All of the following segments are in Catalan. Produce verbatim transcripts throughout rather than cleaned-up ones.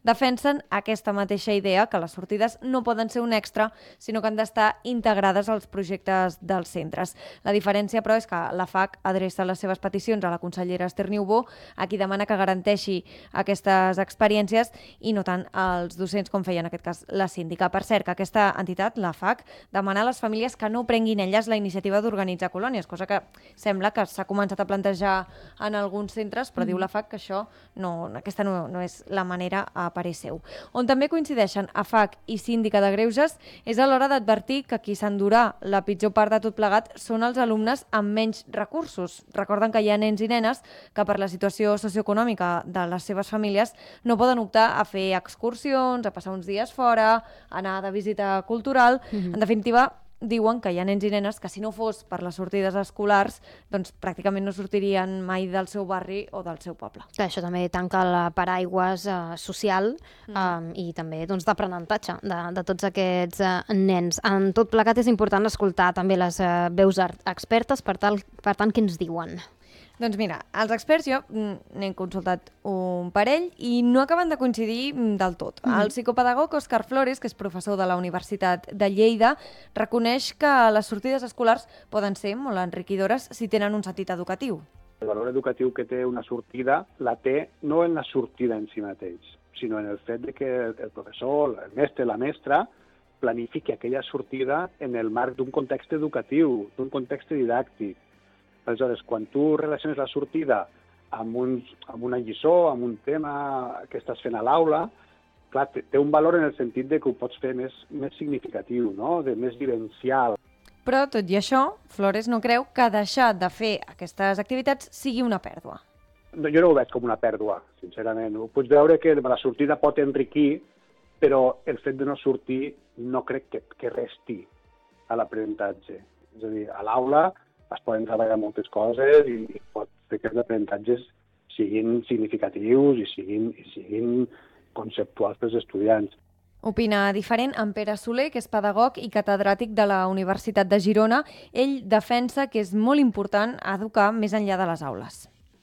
defensen aquesta mateixa idea, que les sortides no poden ser un extra, sinó que han d'estar integrades als projectes dels centres. La diferència, però, és que la F A C adreça les seves peticions a la consellera Esther Niubó, a qui demana que garanteixi aquestes experiències i no tant als docents, com feia en aquest cas la síndica. Per cert, que aquesta entitat, la F A C, demana a les famílies que no prenguin elles la iniciativa d'organitzar colònies, cosa que sembla que s'ha començat a plantejar en alguns centres, però mm. diu la F A C que això no, aquesta no, no és la manera a parer seu. On també coincideixen a F A C i síndica de Greuges és a l'hora d'advertir que qui s'endurà la pitjor part de tot plegat són els alumnes amb menys recursos. Recorden que hi ha nens i nenes que per la situació socioeconòmica de les seves famílies no poden optar a fer excursions, a passar uns dies fora, a anar de visita cultural. Mm-hmm. En definitiva, diuen que hi ha nens i nenes que si no fos per les sortides escolars, doncs pràcticament no sortirien mai del seu barri o del seu poble. Que això també tanca el paraigües eh, social mm. eh, i també doncs, d'aprenentatge de, de tots aquests eh, nens. En tot plegat és important escoltar també les eh, veus expertes, per, tal, per tant, què ens diuen? Doncs mira, els experts, jo n'he consultat un parell i no acaben de coincidir del tot. Mm-hmm. El psicopedagog Òscar Flores, que és professor de la Universitat de Lleida, reconeix que les sortides escolars poden ser molt enriquidores si tenen un sentit educatiu. El valor educatiu que té una sortida la té no en la sortida en si mateix, sinó en el fet de que el professor, el mestre, la mestra, planifiqui aquella sortida en el marc d'un context educatiu, d'un context didàctic. Aleshores, quan tu relaciones la sortida amb, un, amb una lliçó, amb un tema que estàs fent a l'aula, clar, té un valor en el sentit de que ho pots fer més, més significatiu, no? De més vivencial. Però, tot i això, Flores no creu que deixar de fer aquestes activitats sigui una pèrdua. No, jo no ho veig com una pèrdua, sincerament. Pots veure que la sortida pot enriquir, però el fet de no sortir no crec que, que resti a l'aprenentatge. És a dir, a l'aula es poden treballar moltes coses i pot fer que els aprenentatges siguin significatius i siguin, i siguin conceptuals pels estudiants. Opina diferent en Pere Soler, que és pedagog i catedràtic de la Universitat de Girona. Ell defensa que és molt important educar més enllà de les aules.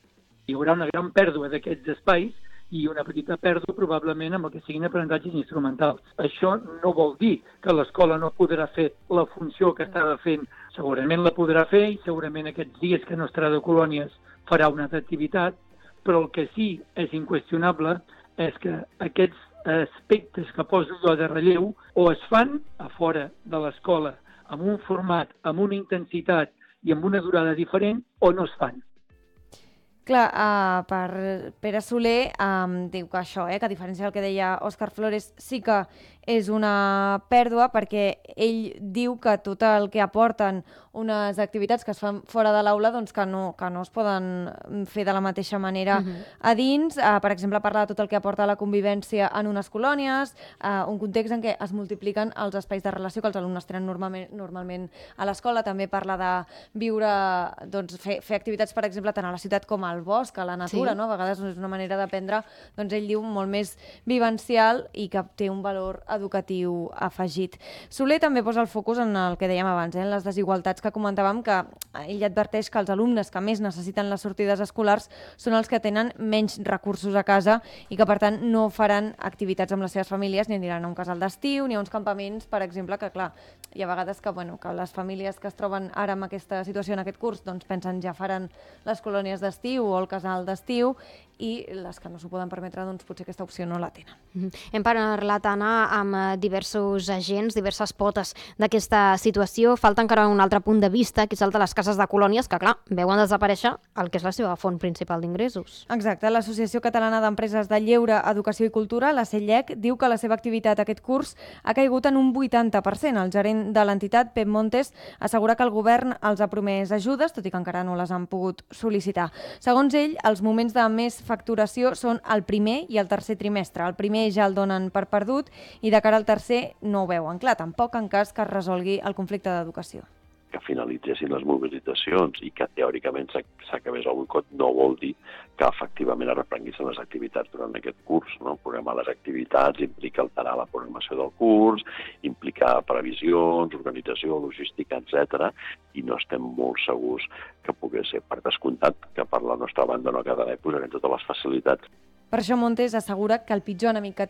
Hi haurà una gran pèrdua d'aquests espais i una petita pèrdua probablement amb el que siguin aprenentatges instrumentals. Això no vol dir que l'escola no podrà fer la funció que estava fent. Segurament la podrà fer i segurament aquests dies que no estarà de colònies farà una altra activitat, però el que sí és inqüestionable és que aquests aspectes que poso jo de relleu o es fan a fora de l'escola amb un format, amb una intensitat i amb una durada diferent o no es fan. Clar, uh, per Pere Soler um, diu que això, eh, que a diferència del que deia Òscar Flores, sí que és una pèrdua perquè ell diu que tot el que aporten unes activitats que es fan fora de l'aula doncs que no, que no es poden fer de la mateixa manera uh-huh. a dins. Uh, per exemple, parla de tot el que aporta la convivència en unes colònies, uh, un context en què es multipliquen els espais de relació que els alumnes tenen normalment, normalment a l'escola. També parla de viure, doncs, fer, fer activitats, per exemple, tant a la ciutat com al bosc, a la natura, sí. no? A vegades és una manera d'aprendre, doncs ell diu, molt més vivencial i que té un valor educatiu afegit. Soler també posa el focus en el que dèiem abans, eh, en les desigualtats que comentàvem, que ell adverteix que els alumnes que més necessiten les sortides escolars són els que tenen menys recursos a casa i que, per tant, no faran activitats amb les seves famílies, ni aniran a un casal d'estiu, ni a uns campaments, per exemple, que, clar, hi ha vegades que, bueno, que les famílies que es troben ara en aquesta situació, en aquest curs, doncs pensen ja faran les colònies d'estiu o el casal d'estiu, i les que no s'ho poden permetre, doncs potser aquesta opció no la tenen. Mm-hmm. Hem parlat, Anna, amb diversos agents, diverses potes d'aquesta situació. Falta encara un altre punt de vista, que és el de les cases de colònies, que, clar, veuen desaparèixer el que és la seva font principal d'ingressos. Exacte. L'Associació Catalana d'Empreses de Lleure, Educació i Cultura, la C E L E C, diu que la seva activitat aquest curs ha caigut en un vuitanta per cent. El gerent de l'entitat, Pep Montes, assegura que el govern els ha promès ajudes, tot i que encara no les han pogut sol·licitar. Segons ell, els moments de més facturació són el primer i el tercer trimestre. El primer ja el donen per perdut i de cara al tercer no ho veuen clar, tampoc en cas que es resolgui el conflicte d'educació. Que finalitzessin les mobilitzacions i que teòricament s'acabés el boicot no vol dir que efectivament es reprenguissin les activitats durant aquest curs. No? Programar les activitats implica alterar la programació del curs, implica previsions, organització, logística, etcètera, i no estem molt segurs que pogués ser. Per descomptat que per la nostra banda no quedarà i posarem totes les facilitats. Per això Montes assegura que el pitjor enemic que